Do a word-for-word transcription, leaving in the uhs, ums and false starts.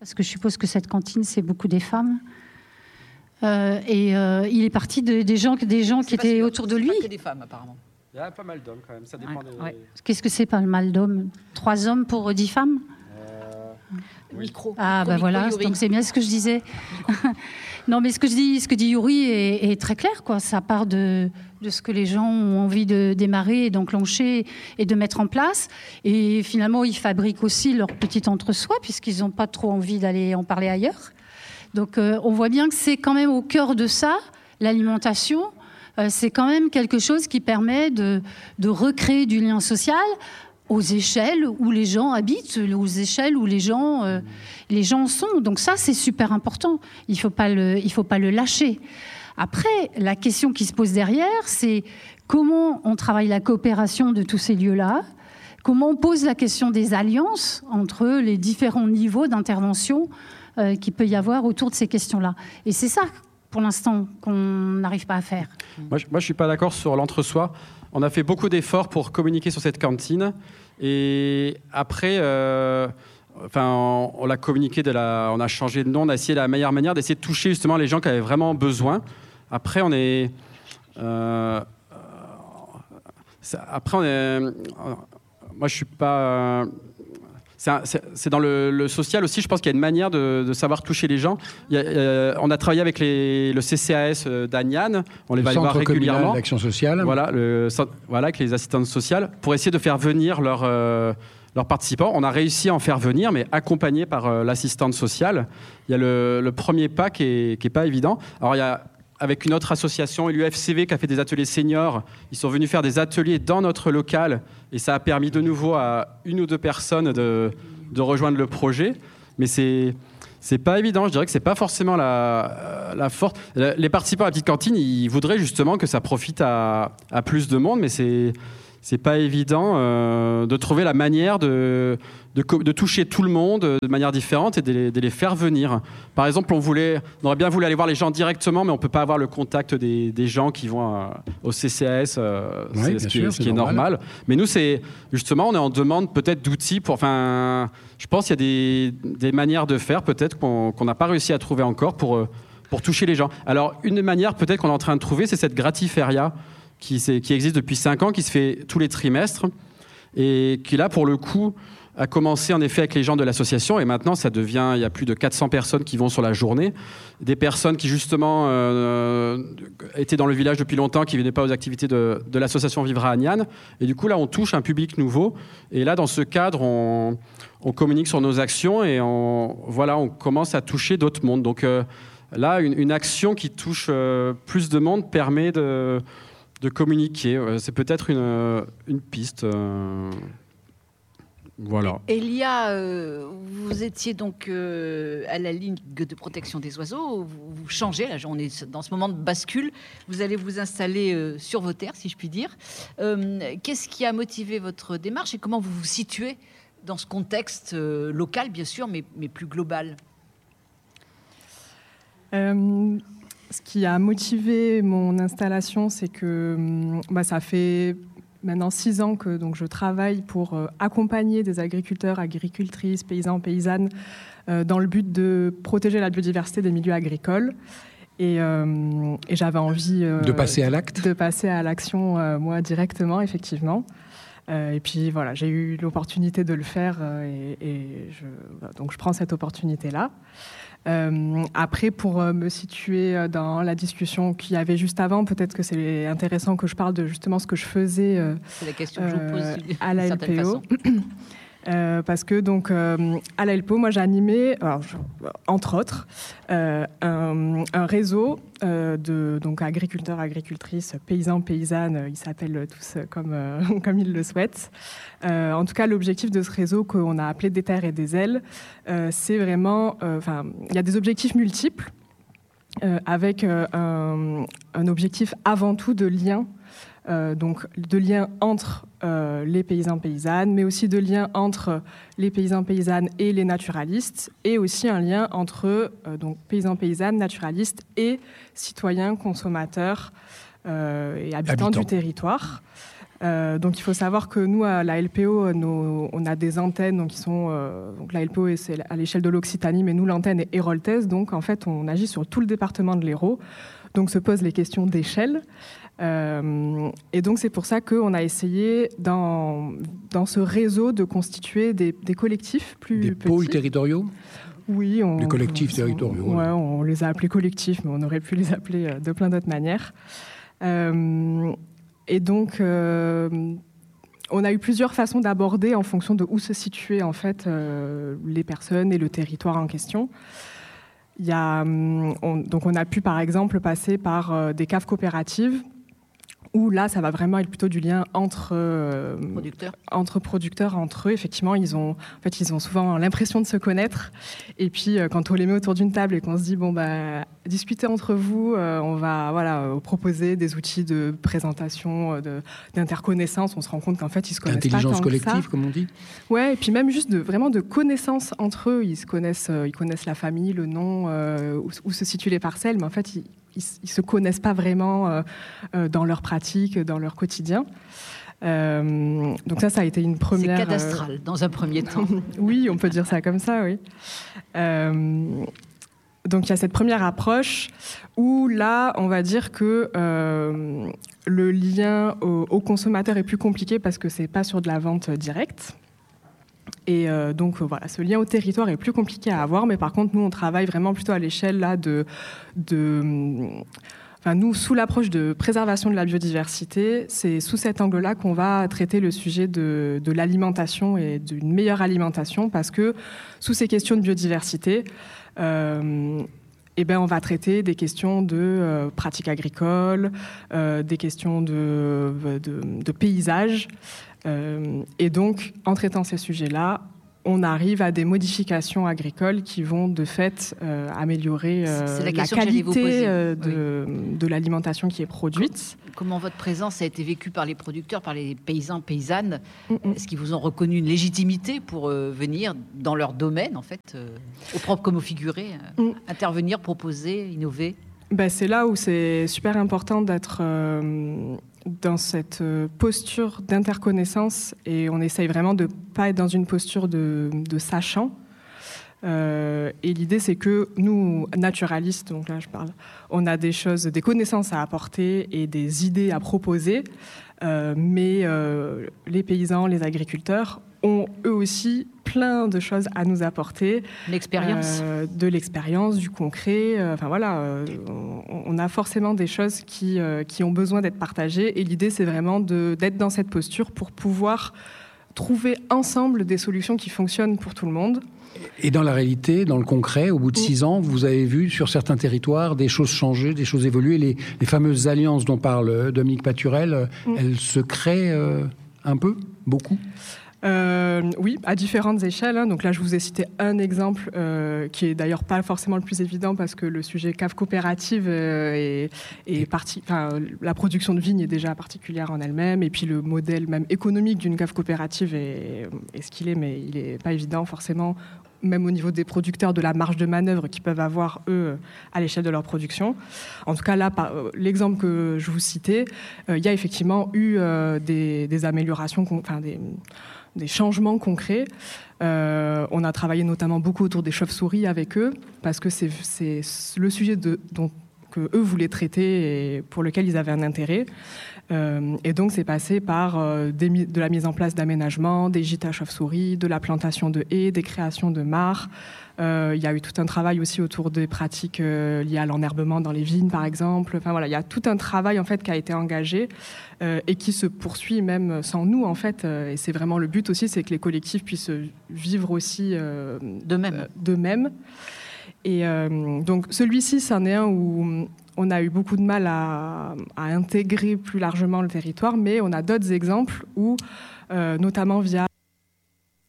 parce que je suppose que cette cantine, c'est beaucoup des femmes. Euh, et euh, il est parti de, des gens, des gens qui étaient autour de lui. Pas que des femmes, apparemment. Il y a pas mal d'hommes quand même, ça dépend ouais, des... Ouais. Qu'est-ce que c'est pas mal d'hommes? Trois hommes pour dix femmes euh... oui. Micro. Ah, micro, ben bah voilà, Yuri. Donc c'est bien ce que je disais. Non, mais ce que, je dis, ce que dit Yuri est, est très clair, quoi. Ça part de, de ce que les gens ont envie de démarrer et d'enclencher et de mettre en place. Et finalement, ils fabriquent aussi leur petit entre-soi, puisqu'ils n'ont pas trop envie d'aller en parler ailleurs. Donc euh, on voit bien que c'est quand même au cœur de ça, l'alimentation. Euh, c'est quand même quelque chose qui permet de, de recréer du lien social aux échelles où les gens habitent, aux échelles où les gens, euh, les gens sont. Donc ça, c'est super important. Il ne faut pas le, il faut pas le lâcher. Après, la question qui se pose derrière, c'est comment on travaille la coopération de tous ces lieux-là, comment on pose la question des alliances entre les différents niveaux d'intervention euh, qu'il peut y avoir autour de ces questions-là. Et c'est ça, pour l'instant, qu'on n'arrive pas à faire. Moi, je ne suis pas d'accord sur l'entre-soi. On a fait beaucoup d'efforts pour communiquer sur cette cantine. Et après, euh, enfin, on, on l'a communiqué, de la, on a changé de nom, on a essayé de la meilleure manière d'essayer de toucher justement les gens qui avaient vraiment besoin. Après, on est... Euh, ça, après, on est... Euh, moi, je ne suis pas... Euh, C'est, un, c'est, c'est dans le, le social aussi, je pense qu'il y a une manière de, de savoir toucher les gens. Il y a, euh, on a travaillé avec les, le C C A S d'Aniane, on les le va aller voir régulièrement. Centre communal d'action sociale. Voilà, le, voilà, avec les assistantes sociales, pour essayer de faire venir leurs euh, leurs participants. On a réussi à en faire venir, mais accompagnés par euh, l'assistante sociale. Il y a le, le premier pas qui n'est qui est pas évident. Alors il y a... avec une autre association, l'U F C V, qui a fait des ateliers seniors. Ils sont venus faire des ateliers dans notre local et ça a permis de nouveau à une ou deux personnes de, de rejoindre le projet. Mais c'est, c'est pas évident, je dirais que c'est pas forcément la, la force. Les participants à la petite cantine, ils voudraient justement que ça profite à, à plus de monde, mais c'est, c'est pas évident euh, de trouver la manière de, de, de toucher tout le monde de manière différente et de les, de les faire venir. Par exemple, on, voulait, on aurait bien voulu aller voir les gens directement, mais on ne peut pas avoir le contact des, des gens qui vont euh, au C C A S, euh, oui, c'est ce qui, sûr, est, ce qui est normal. normal. Mais nous, c'est, justement, on est en demande peut-être d'outils. Pour, enfin, je pense qu'il y a des, des manières de faire peut-être qu'on qu'on n'a pas réussi à trouver encore pour, pour toucher les gens. Alors, une manière peut-être qu'on est en train de trouver, c'est cette gratiféria qui, qui existe depuis cinq ans, qui se fait tous les trimestres et qui, là, pour le coup, a commencé en effet avec les gens de l'association et maintenant ça devient, il y a plus de quatre cents personnes qui vont sur la journée, des personnes qui justement euh, étaient dans le village depuis longtemps, qui ne venaient pas aux activités de, de l'association Vivre à Aniane, et du coup là on touche un public nouveau et là dans ce cadre on, on communique sur nos actions et on, voilà, on commence à toucher d'autres mondes. Donc euh, là une, une action qui touche euh, plus de monde permet de, de communiquer, c'est peut-être une, une piste. Euh Voilà. Elia, euh, vous étiez donc euh, à la ligne de protection des oiseaux. Vous, vous changez, là, on est dans ce moment de bascule. Vous allez vous installer euh, sur vos terres, si je puis dire. Euh, qu'est-ce qui a motivé votre démarche et comment vous vous situez dans ce contexte euh, local, bien sûr, mais, mais plus global? euh, Ce qui a motivé mon installation, c'est que bah, ça fait maintenant six ans que donc, je travaille pour euh, accompagner des agriculteurs, agricultrices, paysans, paysannes euh, dans le but de protéger la biodiversité des milieux agricoles. Et, euh, et j'avais envie... Euh, de passer à l'acte De passer à l'action, euh, moi, directement, effectivement. Euh, et puis, voilà, j'ai eu l'opportunité de le faire euh, et, et je, donc je prends cette opportunité-là. Euh, après, pour euh, me situer dans la discussion qu'il y avait juste avant, peut-être que c'est intéressant que je parle de justement ce que je faisais euh, c'est la question que je vous pose euh, d'une à la certaine L P O. façon. Euh, parce que donc euh, à la L P O, moi j'ai animé, alors, je, entre autres, euh, un, un réseau euh, de donc agriculteurs, agricultrices, paysans, paysannes. Ils s'appellent tous comme euh, comme ils le souhaitent. Euh, en tout cas, l'objectif de ce réseau qu'on a appelé des terres et des ailes, euh, c'est vraiment, enfin, euh, il y a des objectifs multiples euh, avec euh, un, un objectif avant tout de lien. Euh, donc de liens entre euh, les paysans paysannes, mais aussi de liens entre les paysans paysannes et les naturalistes, et aussi un lien entre euh, donc paysans paysannes, naturalistes et citoyens consommateurs euh, et habitants, habitants du territoire. Euh, donc il faut savoir que nous, à la L P O, nos, on a des antennes donc, qui sont... Euh, donc la L P O, c'est à l'échelle de l'Occitanie, mais nous, l'antenne est héroltaise. Donc en fait, on agit sur tout le département de l'Hérault. Donc se posent les questions d'échelle. Euh, et donc c'est pour ça qu'on a essayé, dans, dans ce réseau, de constituer des, des collectifs plus des petits. Des pôles territoriaux ? Oui. On, des collectifs on, territoriaux. Ouais, on les a appelés collectifs, mais on aurait pu les appeler de plein d'autres manières. Euh, Et donc, euh, on a eu plusieurs façons d'aborder en fonction de où se situaient en fait euh, les personnes et le territoire en question. Il y a, on, donc, on a pu par exemple passer par euh, des caves coopératives où là, ça va vraiment être plutôt du lien entre euh, producteurs. entre producteurs, entre eux. Effectivement, ils ont, en fait, ils ont souvent l'impression de se connaître. Et puis, euh, quand on les met autour d'une table et qu'on se dit, bon, bah, discutez entre vous, euh, on va voilà, euh, proposer des outils de présentation, euh, de, d'interconnaissance, on se rend compte qu'en fait, ils se connaissent pas tant que ça. Intelligence collective, comme on dit. Ouais, et puis même juste de, vraiment de connaissance entre eux. Ils se connaissent, euh, ils connaissent la famille, le nom, euh, où, où se situent les parcelles, mais en fait, ils ils ne se connaissent pas vraiment euh, euh, dans leur pratique, dans leur quotidien. Euh, donc ça, ça a été une première... C'est cadastral, euh... dans un premier temps. Oui, on peut dire ça comme ça, oui. Euh, donc il y a cette première approche où là, on va dire que euh, le lien au, au consommateur est plus compliqué parce que ce n'est pas sur de la vente directe. Et euh, donc euh, voilà, ce lien au territoire est plus compliqué à avoir, mais par contre nous on travaille vraiment plutôt à l'échelle là de, de enfin nous sous l'approche de préservation de la biodiversité, c'est sous cet angle-là qu'on va traiter le sujet de, de l'alimentation et d'une meilleure alimentation, parce que sous ces questions de biodiversité, euh, eh ben, on va traiter des questions de euh, pratiques agricoles, euh, des questions de, de, de paysage. Euh, et donc, en traitant ces sujets-là, on arrive à des modifications agricoles qui vont de fait euh, améliorer euh, la, la qualité euh, de, oui. de l'alimentation qui est produite. Comment votre présence a été vécue par les producteurs, par les paysans, paysannes? Mm-mm. Est-ce qu'ils vous ont reconnu une légitimité pour euh, venir dans leur domaine, en fait, euh, au propre comme au figuré, euh, mm. intervenir, proposer, innover? Ben, c'est là où c'est super important d'être... Euh, dans cette posture d'interconnaissance, et on essaye vraiment de ne pas être dans une posture de, de sachant. Euh, et l'idée, c'est que nous, naturalistes, donc là je parle, on a des choses, des connaissances à apporter et des idées à proposer, euh, mais euh, les paysans, les agriculteurs ont eux aussi plein de choses à nous apporter. L'expérience. Euh, de l'expérience, du concret. Euh, enfin voilà, euh, on, on a forcément des choses qui, euh, qui ont besoin d'être partagées. Et l'idée, c'est vraiment de, d'être dans cette posture pour pouvoir trouver ensemble des solutions qui fonctionnent pour tout le monde. Et dans la réalité, dans le concret, au bout de six ans, vous avez vu sur certains territoires des choses changer, des choses évoluer. Les, les fameuses alliances dont parle Dominique Paturel, mm. elles se créent euh, un peu, beaucoup Euh, oui, à différentes échelles. Hein. Donc là, je vous ai cité un exemple euh, qui est d'ailleurs pas forcément le plus évident parce que le sujet cave coopérative euh, est, est parti. Enfin, la production de vigne est déjà particulière en elle-même, et puis le modèle même économique d'une cave coopérative est, est ce qu'il est, mais il est pas évident forcément, même au niveau des producteurs, de la marge de manœuvre qu'ils peuvent avoir, eux, à l'échelle de leur production. En tout cas, là, par, euh, l'exemple que je vous citais, euh, il y a effectivement eu euh, des, des améliorations, enfin des, des changements concrets. Euh, on a travaillé notamment beaucoup autour des chauves-souris avec eux, parce que c'est, c'est le sujet de, dont que eux voulaient traiter et pour lequel ils avaient un intérêt. Euh, et donc, c'est passé par euh, des, de la mise en place d'aménagements, des gîtes à chauves-souris, de la plantation de haies, des créations de mares. Euh, il y a eu tout un travail aussi autour des pratiques euh, liées à l'enherbement dans les vignes, par exemple. Enfin, voilà, il y a tout un travail en fait, qui a été engagé euh, et qui se poursuit même sans nous. En fait, euh, et c'est vraiment le but aussi, c'est que les collectifs puissent vivre aussi euh, d'eux-mêmes. Euh, d'eux-mêmes. Et euh, donc, celui-ci, c'en est un où on a eu beaucoup de mal à, à intégrer plus largement le territoire, mais on a d'autres exemples où, euh, notamment via